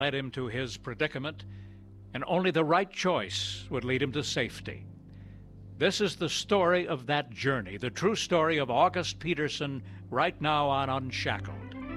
led him to his predicament, and only the right choice would lead him to safety. This is the story of that journey, the true story of August Peterson, right now on Unshackled.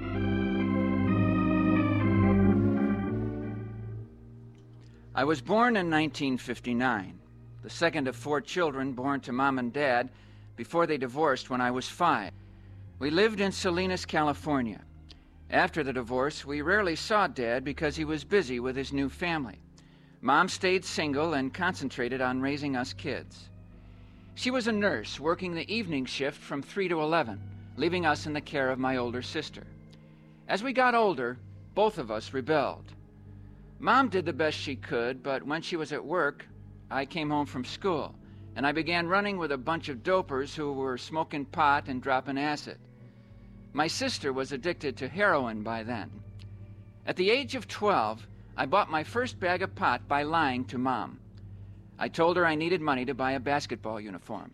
I was born in 1959, the second of 4 children born to Mom and Dad before they divorced when I was 5. We lived in Salinas, California. After the divorce, we rarely saw Dad because he was busy with his new family. Mom stayed single and concentrated on raising us kids. She was a nurse working the evening shift from 3 to 11, leaving us in the care of my older sister. As we got older, both of us rebelled. Mom did the best she could, but when she was at work, I came home from school, and I began running with a bunch of dopers who were smoking pot and dropping acid. My sister was addicted to heroin by then. At the age of 12, I bought my first bag of pot by lying to Mom. I told her I needed money to buy a basketball uniform.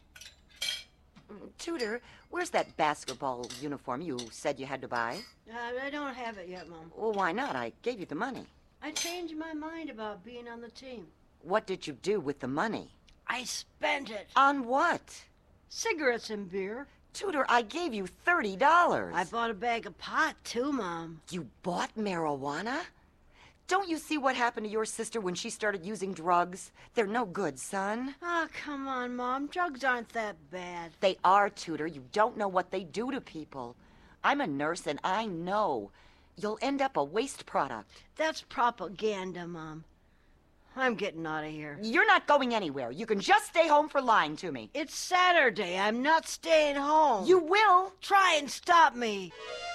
Tudor, where's that basketball uniform you said you had to buy? I don't have it yet, Mom. Well, why not? I gave you the money. I changed my mind about being on the team. What did you do with the money? I spent it. On what? Cigarettes and beer. Tudor, I gave you $30. I bought a bag of pot, too, Mom. You bought marijuana? Don't you see what happened to your sister when she started using drugs? They're no good, son. Oh, come on, Mom. Drugs aren't that bad. They are, Tudor. You don't know what they do to people. I'm a nurse, and I know. You'll end up a waste product. That's propaganda, Mom. I'm getting out of here. You're not going anywhere. You can just stay home for lying to me. It's Saturday. I'm not staying home. You will. Try and stop me.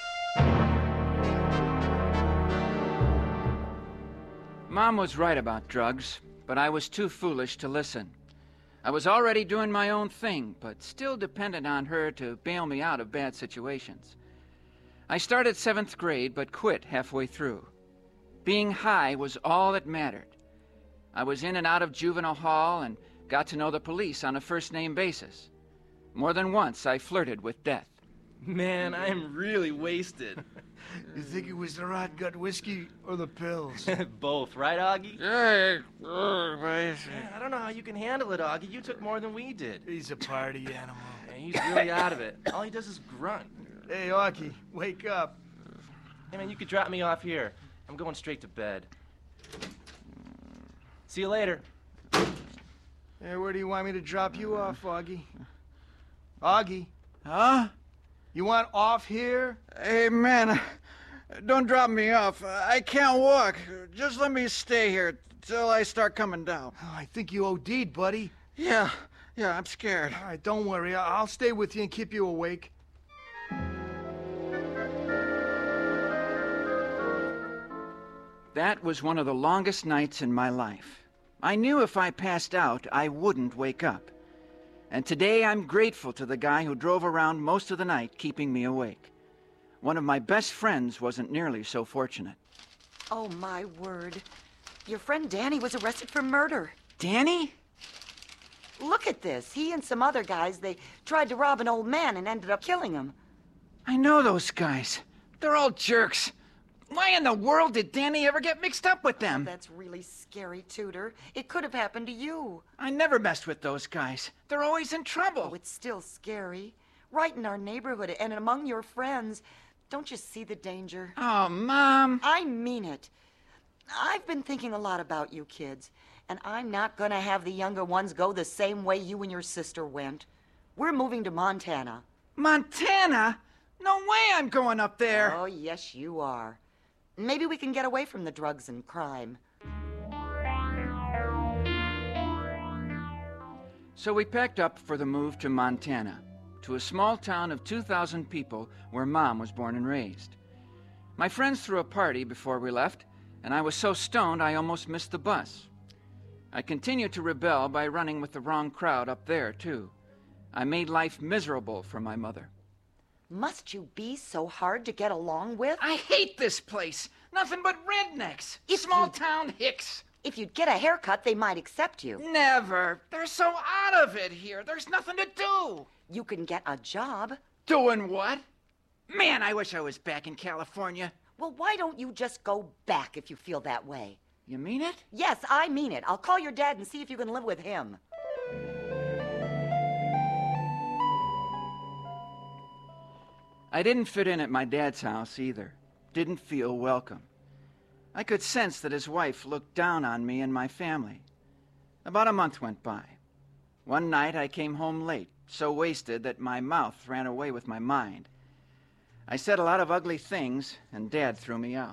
Mom was right about drugs, but I was too foolish to listen. I was already doing my own thing, but still dependent on her to bail me out of bad situations. I started 7th grade, but quit halfway through. Being high was all that mattered. I was in and out of juvenile hall and got to know the police on a first-name basis. More than once, I flirted with death. Man, I am really wasted. You think it was the rot gut whiskey or the pills? Both, right, Augie? Yeah, I don't know how you can handle it, Augie. You took more than we did. He's a party animal. And he's really out of it. All he does is grunt. Hey, Augie, wake up. Hey, man, you could drop me off here. I'm going straight to bed. See you later. Hey, where do you want me to drop you off, Augie? Augie? Huh? You want off here? Hey, man, don't drop me off. I can't walk. Just let me stay here till I start coming down. Oh, I think you OD'd, buddy. Yeah, I'm scared. All right, don't worry. I'll stay with you and keep you awake. That was one of the longest nights in my life. I knew if I passed out, I wouldn't wake up. And today I'm grateful to the guy who drove around most of the night keeping me awake. One of my best friends wasn't nearly so fortunate. Oh, my word. Your friend Danny was arrested for murder. Danny? Look at this. He and some other guys, they tried to rob an old man and ended up killing him. I know those guys. They're all jerks. Why in the world did Danny ever get mixed up with them? That's really scary, Tudor. It could have happened to you. I never messed with those guys. They're always in trouble. Oh, it's still scary. Right in our neighborhood and among your friends. Don't you see the danger? Oh, Mom. I mean it. I've been thinking a lot about you kids, and I'm not going to have the younger ones go the same way you and your sister went. We're moving to Montana. Montana? No way I'm going up there. Oh, yes, you are. Maybe we can get away from the drugs and crime. So we packed up for the move to Montana, to a small town of 2,000 people where Mom was born and raised. My friends threw a party before we left, and I was so stoned I almost missed the bus. I continued to rebel by running with the wrong crowd up there, too. I made life miserable for my mother. Must you be so hard to get along with? I hate this place. Nothing but rednecks. Small-town hicks. If you'd get a haircut, they might accept you. Never. They're so out of it here. There's nothing to do. You can get a job. Doing what? Man, I wish I was back in California. Well, why don't you just go back if you feel that way? You mean it? Yes, I mean it. I'll call your dad and see if you can live with him. I didn't fit in at my dad's house either. Didn't feel welcome. I could sense that his wife looked down on me and my family. About a month went by. One night I came home late, so wasted that my mouth ran away with my mind. I said a lot of ugly things, and Dad threw me out.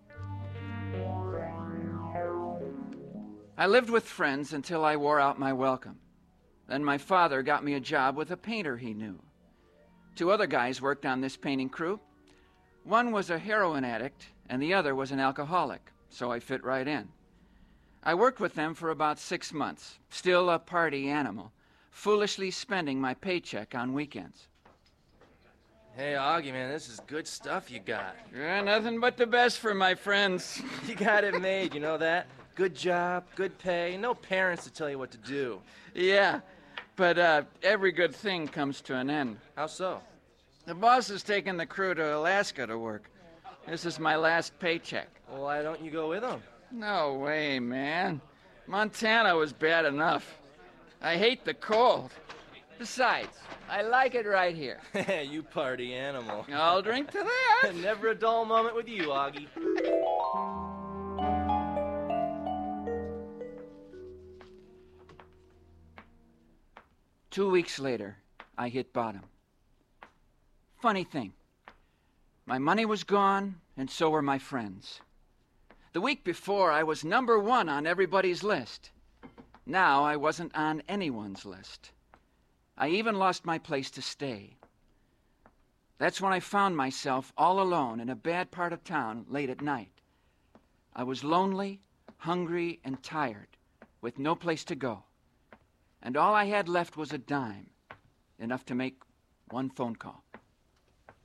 I lived with friends until I wore out my welcome. Then my father got me a job with a painter he knew. 2 other guys worked on this painting crew. One was a heroin addict, and the other was an alcoholic, so I fit right in. I worked with them for about 6 months, still a party animal, foolishly spending my paycheck on weekends. Hey, Augie, man, this is good stuff you got. Yeah, nothing but the best for my friends. You got it made, you know that? Good job, good pay, no parents to tell you what to do. Yeah, but every good thing comes to an end. How so? The boss is taking the crew to Alaska to work. This is my last paycheck. Well, why don't you go with them? No way, man. Montana was bad enough. I hate the cold. Besides, I like it right here. You party animal. I'll drink to that. Never a dull moment with you, Augie. Two weeks later, I hit bottom. Funny thing. My money was gone, and so were my friends. The week before, I was number 1 on everybody's list. Now I wasn't on anyone's list. I even lost my place to stay. That's when I found myself all alone in a bad part of town late at night. I was lonely, hungry, and tired, with no place to go. And all I had left was a dime, enough to make one phone call.